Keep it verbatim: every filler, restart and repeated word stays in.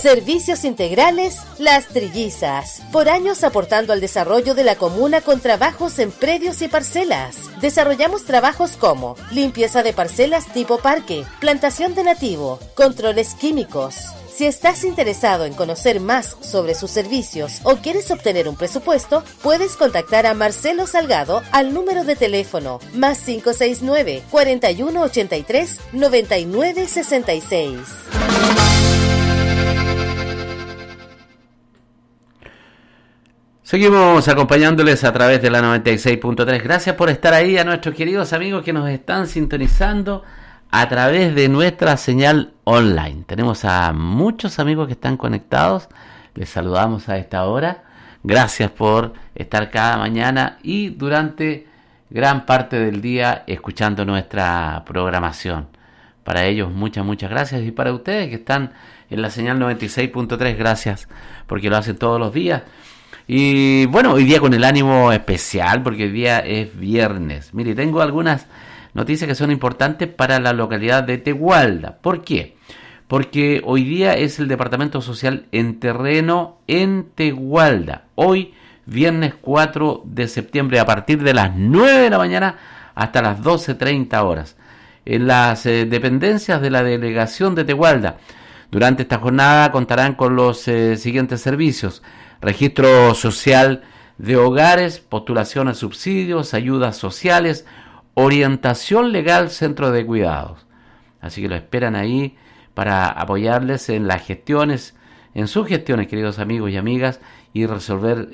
Servicios Integrales Las Trillizas. Por años aportando al desarrollo de la comuna con trabajos en predios y parcelas. Desarrollamos trabajos como limpieza de parcelas tipo parque, plantación de nativo, controles químicos. Si estás interesado en conocer más sobre sus servicios o quieres obtener un presupuesto, puedes contactar a Marcelo Salgado al número de teléfono más cinco seis nueve, cuarenta y uno ochenta y tres, noventa y nueve sesenta y seis. Seguimos acompañándoles a través de la noventa y seis punto tres. Gracias por estar ahí, a nuestros queridos amigos que nos están sintonizando a través de nuestra señal online. Tenemos a muchos amigos que están conectados. Les saludamos a esta hora. Gracias por estar cada mañana y durante gran parte del día escuchando nuestra programación. Para ellos muchas, muchas gracias. Y para ustedes que están en la señal noventa y seis punto tres, gracias porque lo hacen todos los días. Y bueno, hoy día con el ánimo especial porque hoy día es viernes. Mire, tengo algunas noticias que son importantes para la localidad de Tegualda. ¿Por qué? Porque hoy día es el Departamento Social en Terreno en Tegualda. Hoy, viernes cuatro de septiembre, a partir de las nueve de la mañana hasta las doce treinta horas. En las eh, dependencias de la Delegación de Tegualda. Durante esta jornada contarán con los eh, siguientes servicios: registro social de hogares, postulación a subsidios, ayudas sociales, orientación legal, centro de cuidados. Así que lo esperan ahí para apoyarles en las gestiones, en sus gestiones, queridos amigos y amigas, y resolver